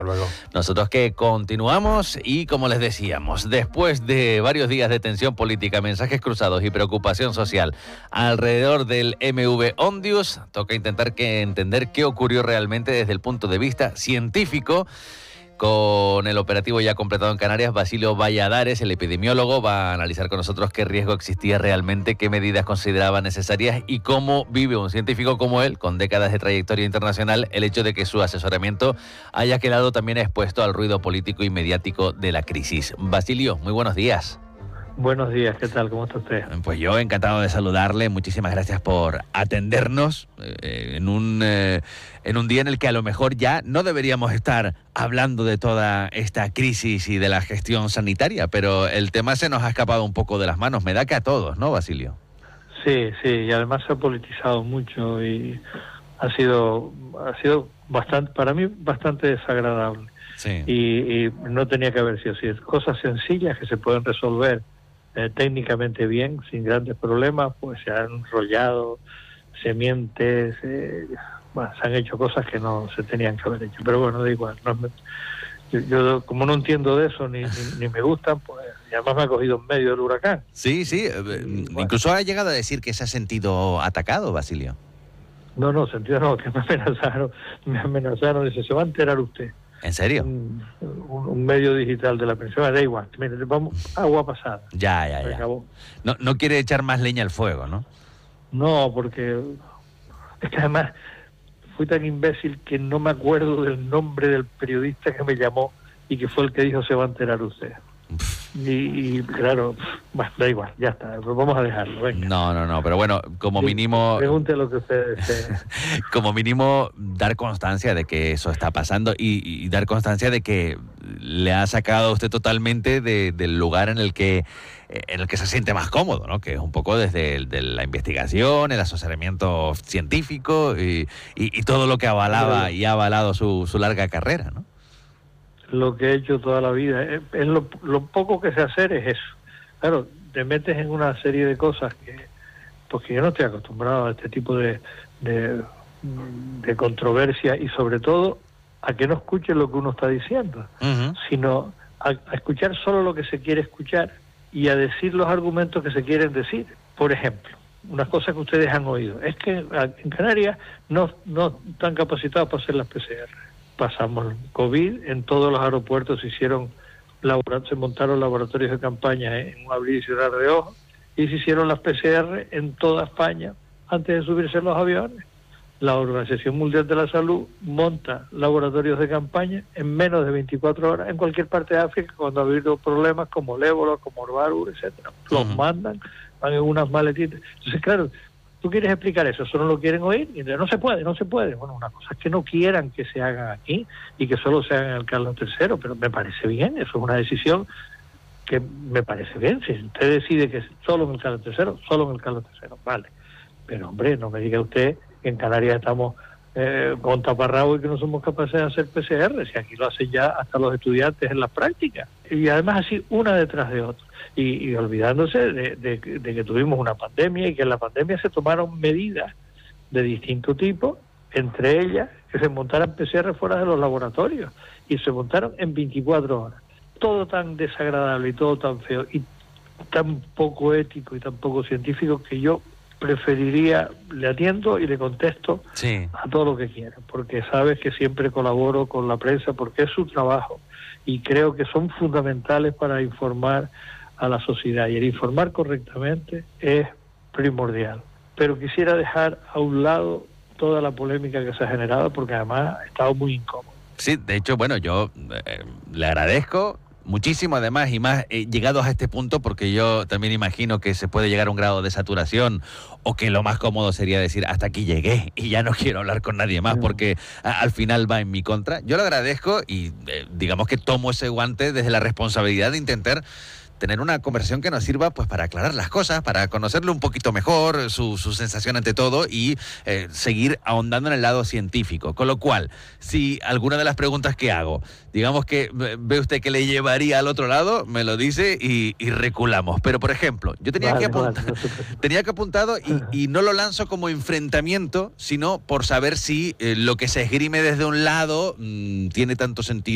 Luego. Nosotros que continuamos y, como les decíamos, después de varios días de tensión política, mensajes cruzados y preocupación social alrededor del MV Ondius, toca intentar entender qué ocurrió realmente desde el punto de vista científico. Con el operativo ya completado en Canarias, Basilio Valladares, el epidemiólogo, va a analizar con nosotros qué riesgo existía realmente, qué medidas consideraba necesarias y cómo vive un científico como él, con décadas de trayectoria internacional, el hecho de que su asesoramiento haya quedado también expuesto al ruido político y mediático de la crisis. Basilio, muy buenos días. Buenos días, ¿qué tal? ¿Cómo está usted? Pues yo encantado de saludarle, muchísimas gracias por atendernos en un día en el que a lo mejor ya no deberíamos estar hablando de toda esta crisis y de la gestión sanitaria, pero el tema se nos ha escapado un poco de las manos, me da que a todos, ¿no, Basilio? Sí, y además se ha politizado mucho y ha sido bastante, para mí, bastante desagradable. Sí. Y no tenía que haber sido así. Cosas sencillas que se pueden resolver técnicamente bien, sin grandes problemas, pues se han enrollado, se miente, se han hecho cosas que no se tenían que haber hecho. Pero bueno, da igual. Yo como no entiendo de eso, ni me gustan, pues y además me ha cogido en medio del huracán. Sí, Bueno. Incluso ha llegado a decir que se ha sentido atacado, Basilio. No, sentido no, que me amenazaron, dice, se va a enterar usted. ¿En serio? Un medio digital de la pensión, da igual, mire, vamos, agua pasada. Ya. Acabó. No quiere echar más leña al fuego, ¿no? No, porque es que además fui tan imbécil que no me acuerdo del nombre del periodista que me llamó y que fue el que dijo se va a enterar usted. Y claro, bueno, da igual, ya está, pues vamos a dejarlo, venga. No, pero bueno, como Sí, mínimo... Pregunte lo que usted desee. Como mínimo, dar constancia de que eso está pasando y dar constancia de que le ha sacado a usted totalmente del lugar en el que se siente más cómodo, ¿no? Que es un poco desde de la investigación, el asesoramiento científico y todo lo que avalaba y ha avalado su larga carrera, ¿no? Lo que he hecho toda la vida. Es lo poco que sé hacer es eso. Claro, te metes en una serie de cosas porque yo no estoy acostumbrado a este tipo de controversia y sobre todo a que no escuchen lo que uno está diciendo, sino a escuchar solo lo que se quiere escuchar y a decir los argumentos que se quieren decir. Por ejemplo, unas cosas que ustedes han oído, es que en Canarias no están capacitados para hacer las PCR. Pasamos COVID, en todos los aeropuertos se montaron laboratorios de campaña en un abrir y cerrar de ojos y se hicieron las PCR en toda España antes de subirse en los aviones. La Organización Mundial de la Salud monta laboratorios de campaña en menos de 24 horas en cualquier parte de África cuando ha habido problemas como el ébola, como el virus, etcétera. Los mandan, van en unas maletitas. Entonces, claro, tú quieres explicar eso no lo quieren oír, y no se puede. Bueno, una cosa es que no quieran que se hagan aquí y que solo se hagan en el Carlos III, pero me parece bien, eso es una decisión que me parece bien. Si usted decide que solo en el Carlos III, solo en el Carlos III, vale. Pero hombre, no me diga usted que en Canarias estamos con taparrabo y que no somos capaces de hacer PCR, si aquí lo hacen ya hasta los estudiantes en las prácticas. Y además así, una detrás de otra. Y olvidándose de que tuvimos una pandemia y que en la pandemia se tomaron medidas de distinto tipo, entre ellas que se montaran PCR fuera de los laboratorios y se montaron en 24 horas. Todo tan desagradable y todo tan feo y tan poco ético y tan poco científico que yo preferiría, le atiendo y le contesto a todo lo que quieran, porque sabes que siempre colaboro con la prensa porque es su trabajo y creo que son fundamentales para informar a la sociedad y el informar correctamente es primordial. Pero quisiera dejar a un lado toda la polémica que se ha generado porque además ha estado muy incómodo. Sí, de hecho, bueno, yo le agradezco muchísimo además y más llegados a este punto porque yo también imagino que se puede llegar a un grado de saturación o que lo más cómodo sería decir hasta aquí llegué y ya no quiero hablar con nadie más porque al final va en mi contra. Yo lo agradezco y digamos que tomo ese guante desde la responsabilidad de intentar tener una conversación que nos sirva pues para aclarar las cosas, para conocerle un poquito mejor, su sensación ante todo y seguir ahondando en el lado científico. Con lo cual, si alguna de las preguntas que hago, digamos que ve usted que le llevaría al otro lado, me lo dice y reculamos. Pero, por ejemplo, yo tenía que apuntado y no lo lanzo como enfrentamiento, sino por saber si lo que se esgrime desde un lado tiene tanto sentido